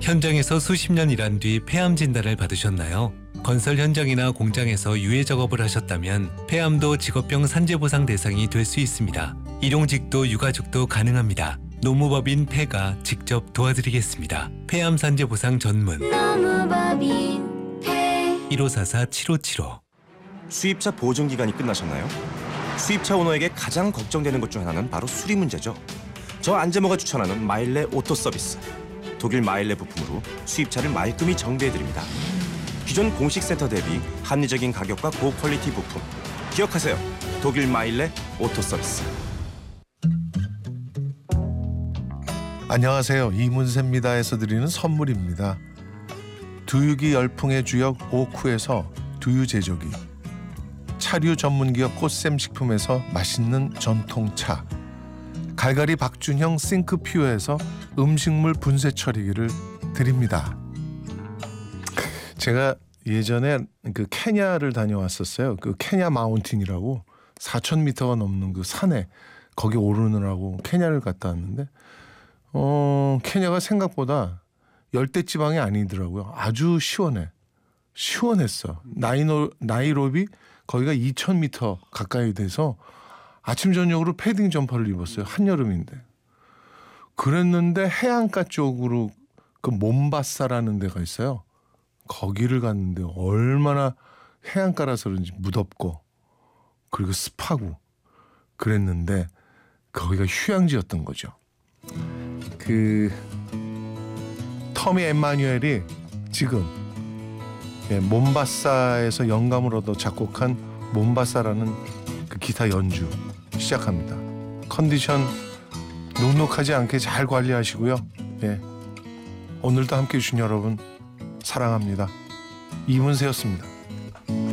현장에서 수십 년 일한 뒤 폐암 진단을 받으셨나요? 건설 현장이나 공장에서 유해 작업을 하셨다면 폐암도 직업병 산재보상 대상이 될 수 있습니다. 일용직도 유가족도 가능합니다. 노무법인 폐가 직접 도와드리겠습니다. 폐암 산재보상 전문 노무법인 폐 1544-7575. 수입차 보증 기간이 끝나셨나요? 수입차 오너에게 가장 걱정되는 것 중 하나는 바로 수리 문제죠. 저 안재모가 추천하는 마일레 오토 서비스. 독일 마일레 부품으로 수입차를 말끔히 정비해드립니다. 기존 공식 센터 대비 합리적인 가격과 고퀄리티 부품. 기억하세요. 독일 마일레 오토 서비스. 안녕하세요. 이문세입니다에서 드리는 선물입니다. 두유기 열풍의 주역 오쿠에서 두유 제조기, 차류 전문기업 꽃샘식품에서 맛있는 전통차, 갈갈이 박준형 싱크퓨어에서 음식물 분쇄 처리기를 드립니다. 제가 예전에 그 케냐를 다녀왔었어요. 그 케냐 마운틴이라고 4,000m가 넘는 그 산에 거기 오르느라고 케냐를 갔다 왔는데 케냐가 생각보다 열대지방이 아니더라고요. 아주 시원했어. 나이로비 거기가 2,000m 가까이 돼서 아침 저녁으로 패딩 점퍼를 입었어요. 한여름인데. 그랬는데 해안가 쪽으로 그 몬바사라는 데가 있어요. 거기를 갔는데 얼마나 해안가라서 그런지 무덥고 그리고 습하고 그랬는데 거기가 휴양지였던 거죠. 그 터미 엠마뉴엘이 지금 몬바사에서 영감을 얻어 작곡한 몬바사라는 그 기타 연주 시작합니다. 컨디션 눅눅하지 않게 잘 관리하시고요. 오늘도 함께해 주신 여러분 사랑합니다. 이문세였습니다.